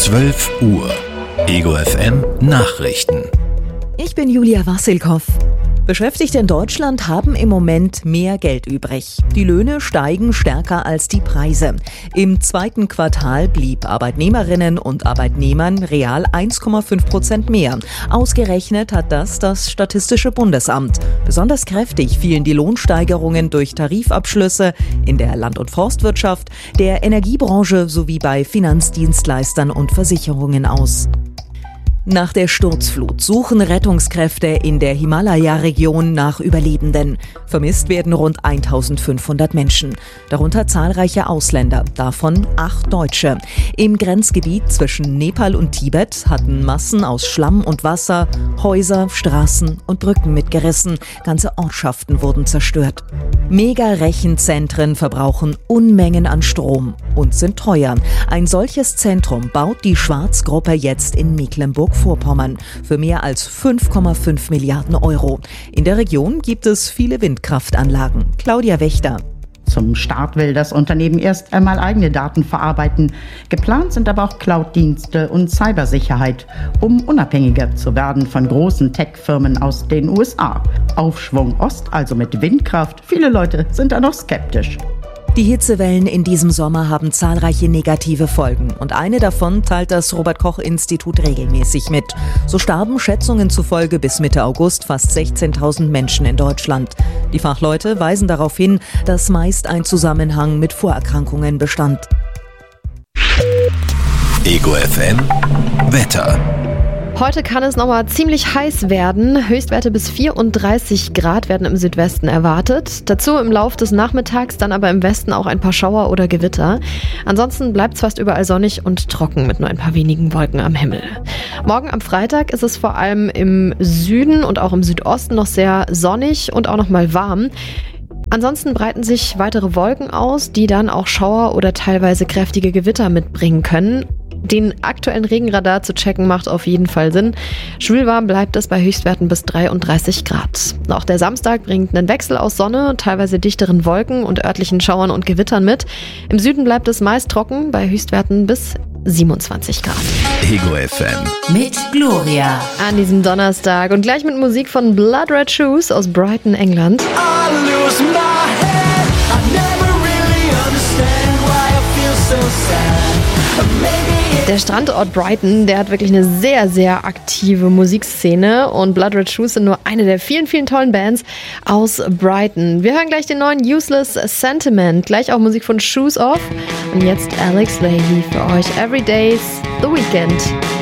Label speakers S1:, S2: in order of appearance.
S1: 12 Uhr. Ego FM Nachrichten.
S2: Ich bin Julia Wassilkow. Beschäftigte in Deutschland haben im Moment mehr Geld übrig. Die Löhne steigen stärker als die Preise. Im zweiten Quartal blieb Arbeitnehmerinnen und Arbeitnehmern real 1,5% mehr. Ausgerechnet hat das Statistische Bundesamt. Besonders kräftig fielen die Lohnsteigerungen durch Tarifabschlüsse in der Land- und Forstwirtschaft, der Energiebranche sowie bei Finanzdienstleistern und Versicherungen aus. Nach der Sturzflut suchen Rettungskräfte in der Himalaya-Region nach Überlebenden. Vermisst werden rund 1500 Menschen, darunter zahlreiche Ausländer, davon 8 Deutsche. Im Grenzgebiet zwischen Nepal und Tibet hatten Massen aus Schlamm und Wasser Häuser, Straßen und Brücken mitgerissen. Ganze Ortschaften wurden zerstört. Mega-Rechenzentren verbrauchen Unmengen an Strom und sind teuer. Ein solches Zentrum baut die Schwarz-Gruppe jetzt in Mecklenburg-Vorpommern für mehr als 5,5 Milliarden Euro. In der Region gibt es viele Windkraftanlagen. Claudia Wächter.
S3: Zum Start will das Unternehmen erst einmal eigene Daten verarbeiten. Geplant sind aber auch Cloud-Dienste und Cybersicherheit, um unabhängiger zu werden von großen Tech-Firmen aus den USA. Aufschwung Ost, also mit Windkraft. Viele Leute sind da noch skeptisch.
S2: Die Hitzewellen in diesem Sommer haben zahlreiche negative Folgen und eine davon teilt das Robert-Koch-Institut regelmäßig mit. So starben Schätzungen zufolge bis Mitte August fast 16.000 Menschen in Deutschland. Die Fachleute weisen darauf hin, dass meist ein Zusammenhang mit Vorerkrankungen bestand.
S1: Ego FM Wetter.
S4: Heute kann es nochmal ziemlich heiß werden. Höchstwerte bis 34 Grad werden im Südwesten erwartet. Dazu im Lauf des Nachmittags dann aber im Westen auch ein paar Schauer oder Gewitter. Ansonsten bleibt es fast überall sonnig und trocken mit nur ein paar wenigen Wolken am Himmel. Morgen am Freitag ist es vor allem im Süden und auch im Südosten noch sehr sonnig und auch nochmal warm. Ansonsten breiten sich weitere Wolken aus, die dann auch Schauer oder teilweise kräftige Gewitter mitbringen können. Den aktuellen Regenradar zu checken macht auf jeden Fall Sinn. Schwülwarm bleibt es bei Höchstwerten bis 33 Grad. Auch der Samstag bringt einen Wechsel aus Sonne, teilweise dichteren Wolken und örtlichen Schauern und Gewittern mit. Im Süden bleibt es meist trocken bei Höchstwerten bis 27 Grad.
S1: Ego FM
S5: mit Gloria.
S4: An diesem Donnerstag und gleich mit Musik von Blood Red Shoes aus Brighton, England. Der Standort Brighton, der hat wirklich eine sehr, sehr aktive Musikszene und Blood Red Shoes sind nur eine der vielen, vielen tollen Bands aus Brighton. Wir hören gleich den neuen Useless Sentiment, gleich auch Musik von Shoes Off und jetzt Alex Lahey für euch. Every Day's The Weekend.